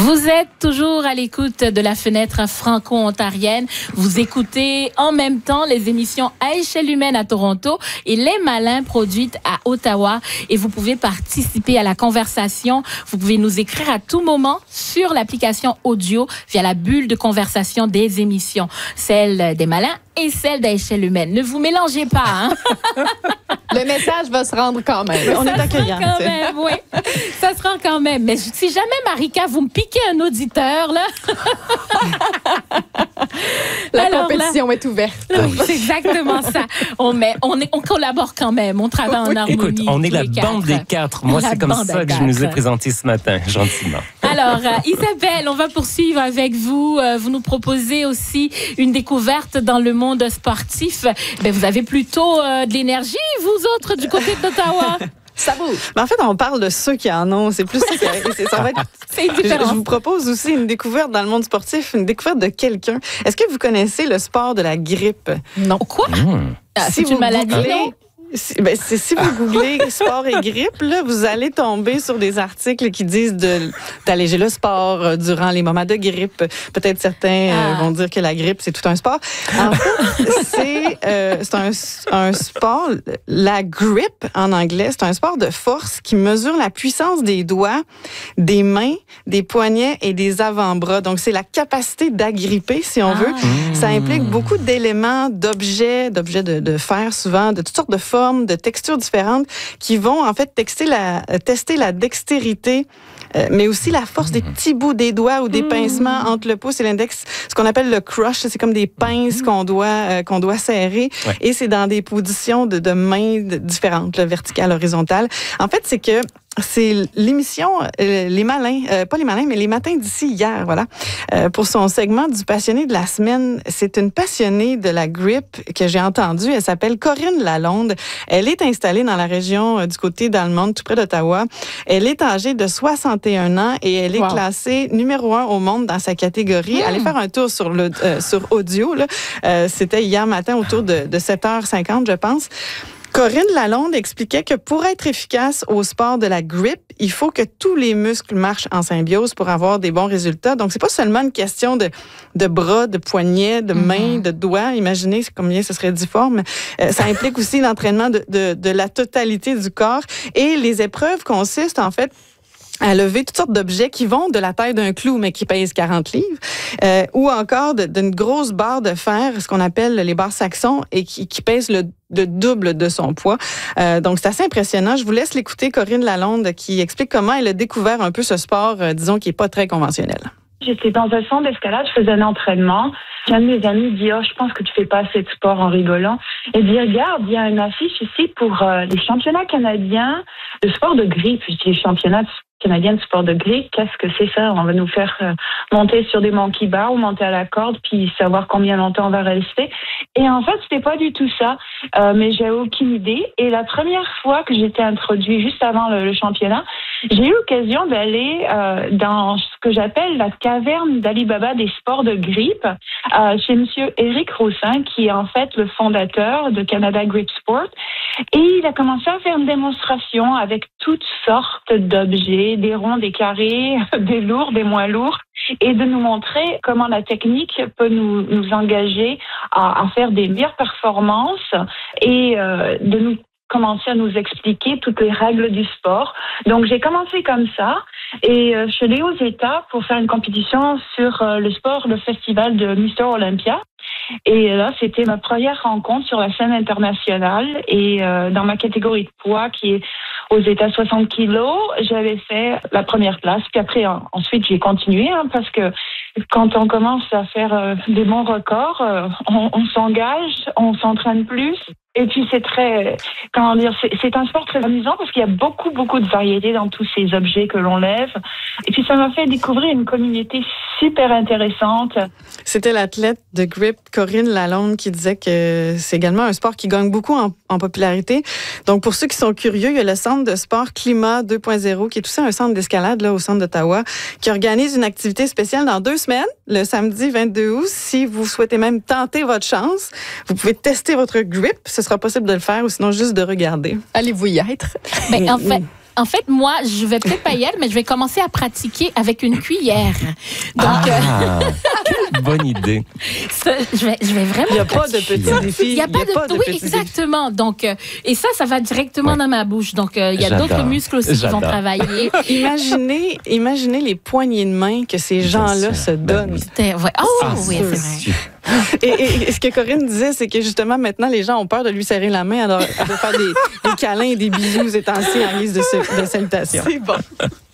Vous êtes toujours à l'écoute de la fenêtre franco-ontarienne. Vous écoutez en même temps les émissions à échelle humaine à Toronto et Les Malins produites à Ottawa. Et vous pouvez participer à la conversation. Vous pouvez nous écrire à tout moment sur l'application audio via la bulle de conversation des émissions, celle des Malins et celle d'à échelle humaine. Ne vous mélangez pas, hein? Le message va se rendre quand même. On est accueillant. Quand même, oui. Ça se rend quand même. Mais si jamais, Marika, vous me piquez un auditeur, là... La compétition est ouverte. Oui, c'est exactement ça. On collabore quand même. On travaille en harmonie. Écoute, on est la bande des quatre. Moi, c'est comme ça que je nous ai présenté ce matin, gentiment. Alors, Isabelle, on va poursuivre avec vous. Vous nous proposez aussi une découverte dans le monde sportif. Ben, vous avez plutôt de l'énergie, vous autres, du côté d'Ottawa. Ça bouge. En fait, on parle de ceux qui en ont. C'est plus ça qui arrive. Ça va être... C'est différent. Je vous propose aussi une découverte dans le monde sportif, une découverte de quelqu'un. Est-ce que vous connaissez le sport de la grippe? Non. Quoi? Si c'est une maladie, non? Si vous googlez sport et grippe, là, vous allez tomber sur des articles qui disent d'alléger le sport durant les moments de grippe. Peut-être certains vont dire que la grippe, c'est tout un sport. En fait, c'est un sport, la grip en anglais, c'est un sport de force qui mesure la puissance des doigts, des mains, des poignets et des avant-bras. Donc, c'est la capacité d'agripper, si on veut. Ça implique beaucoup d'éléments, d'objets de fer souvent, de toutes sortes de formes, de textures différentes qui vont en fait tester la dextérité, mais aussi la force des petits bouts des doigts ou des pincements entre le pouce et l'index, ce qu'on appelle le crush. C'est comme des pinces qu'on doit serrer, et c'est dans des positions de mains différentes, là, verticales, horizontales. En fait, c'est l'émission Les Malins, pas Les Malins, mais Les Matins d'ici hier, voilà. Pour son segment du passionné de la semaine, c'est une passionnée de la grip que j'ai entendue. Elle s'appelle Corinne Lalonde. Elle est installée dans la région du côté d'Allemande, tout près d'Ottawa. Elle est âgée de 61 ans et elle est classée numéro 1 au monde dans sa catégorie. Allez faire un tour sur audio, là. C'était hier matin autour de 7h50, je pense. Corinne Lalonde expliquait que pour être efficace au sport de la grip, il faut que tous les muscles marchent en symbiose pour avoir des bons résultats. Donc, c'est pas seulement une question de bras, de poignets, de mains, de doigts. Imaginez combien ce serait difforme. Ça implique aussi l'entraînement de la totalité du corps. Et les épreuves consistent, en fait, à lever toutes sortes d'objets qui vont de la taille d'un clou, mais qui pèsent 40 livres, ou encore d'une grosse barre de fer, ce qu'on appelle les barres saxons, et qui pèsent le double de son poids. Donc, c'est assez impressionnant. Je vous laisse l'écouter, Corinne Lalonde, qui explique comment elle a découvert un peu ce sport, disons, qui n'est pas très conventionnel. J'étais dans un centre d'escalade, je faisais un entraînement. Un de mes amis dit « Oh, je pense que tu fais pas assez de sport » en rigolant. Et dit « Regarde, il y a une affiche ici pour les championnats canadiens de sport de grip. » Je dis « Les championnats canadiens de sport de grip, qu'est-ce que c'est ça? On va nous faire monter sur des monkey bars ou monter à la corde, puis savoir combien longtemps on va rester. » Et en fait, c'était pas du tout ça. Mais j'avais aucune idée. Et la première fois que j'étais introduite, juste avant le championnat, j'ai eu l'occasion d'aller dans ce que j'appelle la caverne d'Ali Baba des sports de grip, chez monsieur Éric Roussin, qui est en fait le fondateur de Canada Grip Sport. Et il a commencé à faire une démonstration avec toutes sortes d'objets, des ronds, des carrés, des lourds, des moins lourds, et de nous montrer comment la technique peut nous engager à faire des meilleures performances et de nous commencer à nous expliquer toutes les règles du sport. Donc, j'ai commencé comme ça et je suis allée aux États pour faire une compétition sur le sport, le festival de Mr. Olympia. Et là, c'était ma première rencontre sur la scène internationale et dans ma catégorie de poids qui est aux États 60 kilos, j'avais fait la première place. Puis après, ensuite, j'ai continué parce que quand on commence à faire des bons records, on s'engage, on s'entraîne plus. Et puis c'est c'est un sport très amusant parce qu'il y a beaucoup de variétés dans tous ces objets que l'on lève. Et puis ça m'a fait découvrir une communauté super intéressante. C'était l'athlète de grip Corinne Lalonde qui disait que c'est également un sport qui gagne beaucoup en popularité. Donc pour ceux qui sont curieux, il y a le centre de sport Climat 2.0 qui est aussi un centre d'escalade là au centre d'Ottawa qui organise une activité spéciale dans 2 semaines, le samedi 22 août. Si vous souhaitez même tenter votre chance, vous pouvez tester votre grip. Ce sera possible de le faire ou sinon juste de regarder. Allez-vous y être? Mais en fait, en fait, moi, je vais peut-être pas y aller, mais je vais commencer à pratiquer avec une cuillère. Donc, quelle bonne idée. Je vais vraiment. Il n'y a pas de petits défis. Il n'y a pas de oui, exactement. Donc, et ça va directement dans ma bouche. Donc, il y a d'autres muscles aussi qui vont travailler. Imaginez les poignées de main que ces gens-là se donnent. Oui, oui, c'est vrai. Et ce que Corinne disait, c'est que justement, maintenant, les gens ont peur de lui serrer la main, alors de faire des câlins et des bisous ces temps-ci en guise de salutation. C'est bon.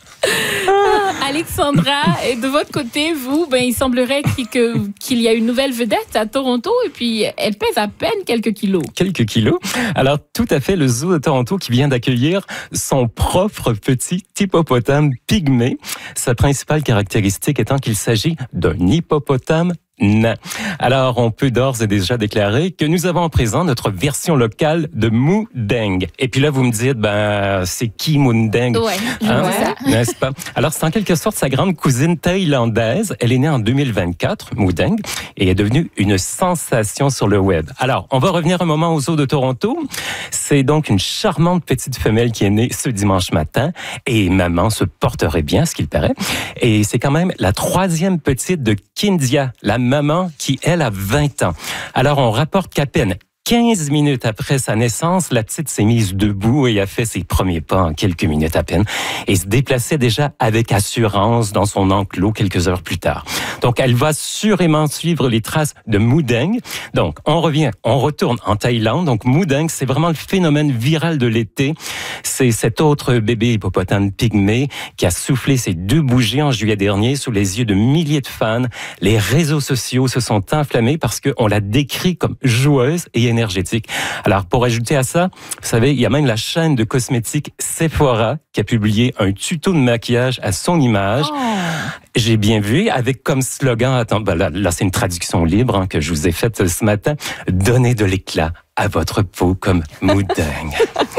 Alexandra, et de votre côté, vous, il semblerait qu'il y a une nouvelle vedette à Toronto et puis elle pèse à peine quelques kilos. Quelques kilos. Alors, tout à fait, le zoo de Toronto qui vient d'accueillir son propre petit hippopotame pygmée. Sa principale caractéristique étant qu'il s'agit d'un hippopotame nain. Alors, on peut d'ores et déjà déclarer que nous avons en présent notre version locale de Moudeng. Et puis là, vous me dites, c'est qui Moudeng? Ouais, ça. N'est-ce pas? Alors, c'est en quelque sorte sa grande cousine thaïlandaise. Elle est née en 2024, Moudeng, et est devenue une sensation sur le web. Alors, on va revenir un moment au zoo de Toronto. C'est donc une charmante petite femelle qui est née ce dimanche matin. Et maman se porterait bien, ce qu'il paraît. Et c'est quand même la 3e petite de Kindia, la maman qui, elle, a 20 ans. Alors, on rapporte qu'à peine 15 minutes après sa naissance, la petite s'est mise debout et a fait ses premiers pas en quelques minutes à peine et se déplaçait déjà avec assurance dans son enclos quelques heures plus tard. Donc, elle va sûrement suivre les traces de Moudeng. Donc, on retourne en Thaïlande. Donc, Moudeng, c'est vraiment le phénomène viral de l'été. C'est cet autre bébé hippopotame pygmée qui a soufflé ses 2 bougies en juillet dernier sous les yeux de milliers de fans. Les réseaux sociaux se sont enflammés parce qu'on la décrit comme joueuse et énergétique. Alors, pour ajouter à ça, vous savez, il y a même la chaîne de cosmétiques Sephora qui a publié un tuto de maquillage à son image. Oh. J'ai bien vu, avec comme slogan, là c'est une traduction libre que je vous ai faite ce matin, « Donnez de l'éclat à votre peau comme Moudeng ».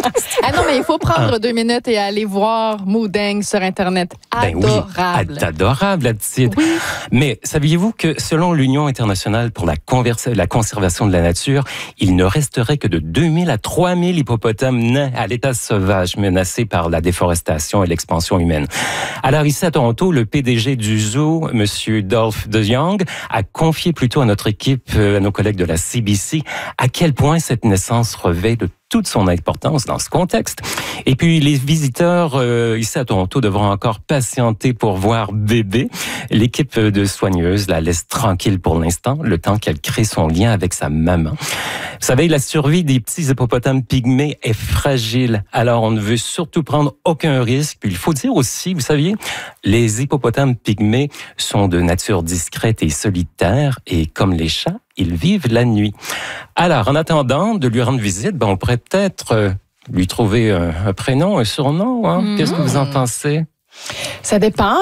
Ah non, mais il faut prendre 2 minutes et aller voir Moudeng sur Internet. Adorable. Oui, adorable, la petite. Oui. Mais saviez-vous que selon l'Union internationale pour la conservation de la nature, il ne resterait que de 2000 à 3000 hippopotames nains à l'état sauvage menacés par la déforestation et l'expansion humaine. Alors ici à Toronto, le PDG du zoo, M. Dolph DeYoung, a confié plutôt à notre équipe, à nos collègues de la CBC, à quel point cette naissance revêt de toute son importance dans ce contexte. Et puis, les visiteurs ici à Toronto devront encore patienter pour voir bébé. L'équipe de soigneuses la laisse tranquille pour l'instant, le temps qu'elle crée son lien avec sa maman. Vous savez, la survie des petits hippopotames pygmées est fragile. Alors, on ne veut surtout prendre aucun risque. Puis, il faut dire aussi, vous saviez, les hippopotames pygmées sont de nature discrète et solitaire. Et comme les chats, ils vivent la nuit. Alors, en attendant de lui rendre visite, on pourrait peut-être lui trouver un prénom, un surnom. Hein? Qu'est-ce que vous en pensez? Ça dépend.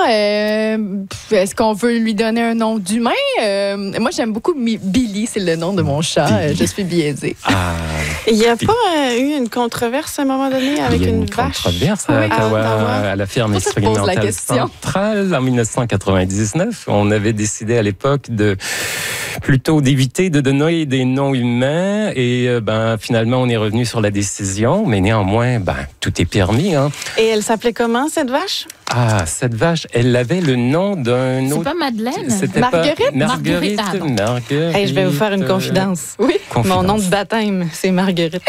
Est-ce qu'on veut lui donner un nom d'humain? Moi, j'aime beaucoup Billy, c'est le nom de mon chat. Je suis biaisée. Il n'y a pas eu une controverse à un moment donné avec une vache? Controverse à Ottawa, à la ferme expérimentale centrale en 1999. On avait décidé à l'époque plutôt d'éviter de donner des noms humains et finalement on est revenu sur la décision, mais néanmoins tout est permis. Hein. Et elle s'appelait comment cette vache? Cette vache, elle avait le nom d'un autre. C'est pas Madeleine? C'était Marguerite? Marguerite. Hey, je vais vous faire une confidence. Oui. Mon nom de baptême, c'est Marguerite.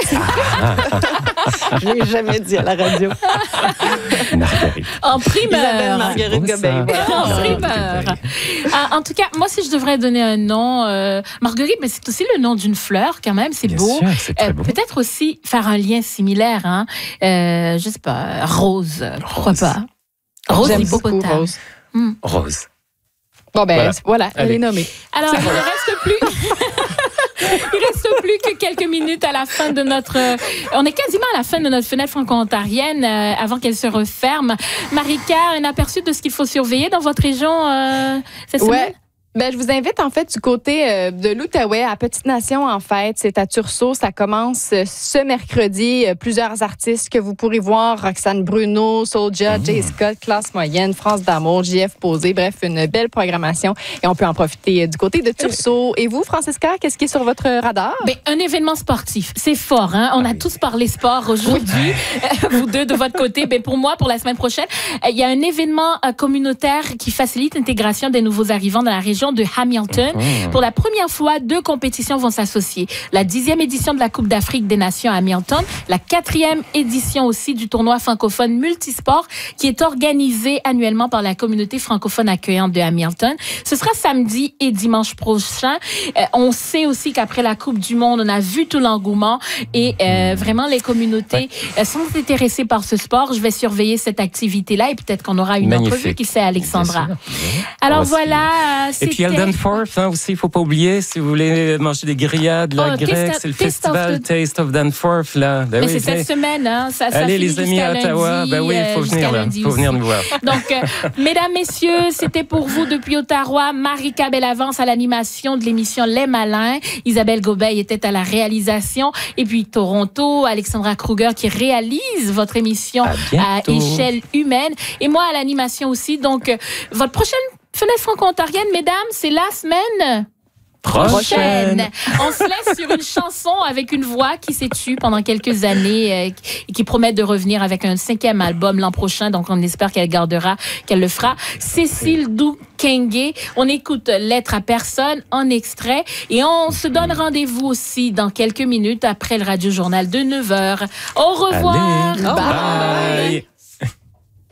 Je ne l'ai jamais dit à la radio. Marguerite. En primeur. Isabelle Marguerite Gobeil. En primeur. En tout cas, moi, si je devrais donner un nom, Marguerite, mais c'est aussi le nom d'une fleur, quand même. C'est Bien beau. sûr, c'est très beau. Peut-être aussi faire un lien similaire. Hein? Je sais pas, Rose. Pourquoi pas? Rose hippopotame. Rose. Rose. Bon, voilà elle est nommée. Alors, il ne reste plus... Il reste plus que quelques minutes à la fin de notre... on est quasiment à la fin de notre fenêtre franco-ontarienne avant qu'elle se referme. Marika, un aperçu de ce qu'il faut surveiller dans votre région cette semaine? Ben, je vous invite en fait du côté de l'Outaouais à Petite Nation en fait. C'est à Tursault. Ça commence ce mercredi. Plusieurs artistes que vous pourrez voir. Roxane Bruno, Soulja, Jay Scott, Classe Moyenne, France d'Amour, JF Posé. Bref, une belle programmation. Et on peut en profiter du côté de Tursault. Et vous, Francesca, qu'est-ce qui est sur votre radar? Ben, un événement sportif. C'est fort, hein? On a tous parlé sport aujourd'hui. Vous deux de votre côté. Ben, pour moi, pour la semaine prochaine, il y a un événement communautaire qui facilite l'intégration des nouveaux arrivants dans la région de Hamilton. Pour la première fois, 2 compétitions vont s'associer. La 10e édition de la Coupe d'Afrique des Nations à Hamilton, la 4e édition aussi du tournoi francophone multisport qui est organisé annuellement par la communauté francophone accueillante de Hamilton. Ce sera samedi et dimanche prochain. On sait aussi qu'après la Coupe du Monde, on a vu tout l'engouement et vraiment les communautés sont intéressées par ce sport. Je vais surveiller cette activité-là et peut-être qu'on aura une entrevue qui c'est Alexandra. Alors voilà, et puis il y a le Danforth aussi, il ne faut pas oublier, si vous voulez manger des grillades, la grecque, c'est le festival Taste of Danforth. Là. Ben mais c'est cette semaine, hein, ça allez les amis à Ottawa, ben oui, il faut venir là, faut venir nous voir. Donc, mesdames, messieurs, c'était pour vous depuis Ottawa, Marika Bellavance à l'animation de l'émission Les Malins, Isabelle Gobeil était à la réalisation, et puis Toronto, Alexandra Kruger qui réalise votre émission à échelle humaine, et moi à l'animation aussi. Donc, votre prochaine fenêtre franco-ontarienne, mesdames, c'est la semaine prochaine. On se laisse sur une chanson avec une voix qui s'est tue pendant quelques années et qui promet de revenir avec un 5e album l'an prochain. Donc, on espère qu'elle gardera, qu'elle le fera. Cécile Dou-Kenge. On écoute Lettre à personne en extrait et on se donne rendez-vous aussi dans quelques minutes après le Radio Journal de 9h. Au revoir. Allez, bye.